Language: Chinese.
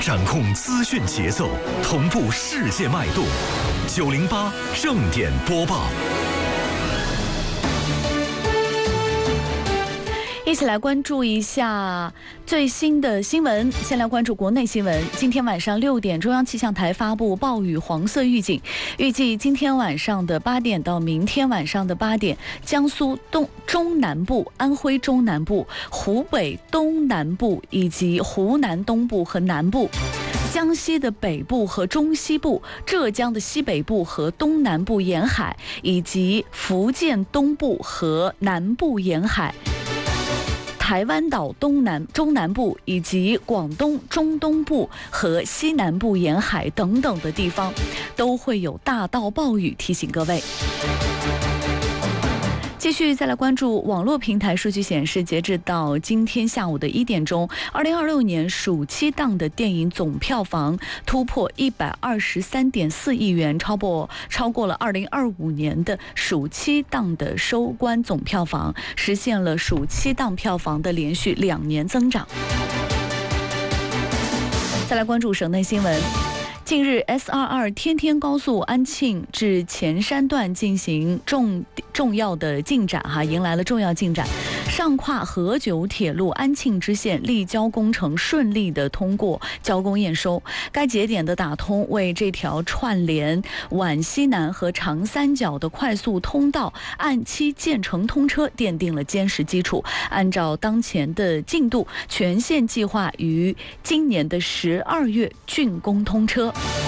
掌控资讯节奏，同步世界脉动。908正点播报。 一起来关注一下最新的新闻。先来关注国内新闻。今天晚上6点，中央气象台发布暴雨黄色预警，预计今天晚上的8点到明天晚上的8点，江苏中南部、安徽中南部、湖北东南部以及湖南东部和南部，江西的北部和中西部，浙江的西北部和东南部沿海，以及福建东部和南部沿海，台湾岛中南部以及广东中东部和西南部沿海等等的地方，都会有大到暴雨，提醒各位。继续再来关注网络平台数据显示，截至到今天下午的1点钟，2026年暑期档的电影总票房突破123.4亿元，超过了2025年的暑期档的收官总票房，实现了暑期档票房的连续2年增长。再来关注省内新闻。近日 ，S22 天天高速安庆至前山段进行重要的进展迎来了重要进展。上跨河九铁路安庆支线立交工程顺利的通过交工验收，该节点的打通为这条串联皖西南和长三角的快速通道按期建成通车奠定了坚实基础。按照当前的进度，全线计划于今年的12月竣工通车。